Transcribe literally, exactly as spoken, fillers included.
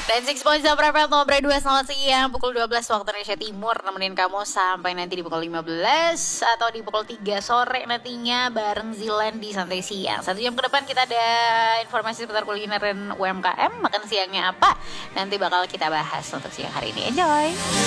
Dan Six Points Private nomor dua, selamat siang pukul dua belas waktu Indonesia Timur. Nemenin kamu sampai nanti di pukul lima belas atau di pukul tiga sore nantinya bareng Zilan di Santai Siang. Satu jam ke depan kita ada informasi seputar kuliner dan U M K M. Makan siangnya apa? Nanti bakal kita bahas untuk siang hari ini. Enjoy!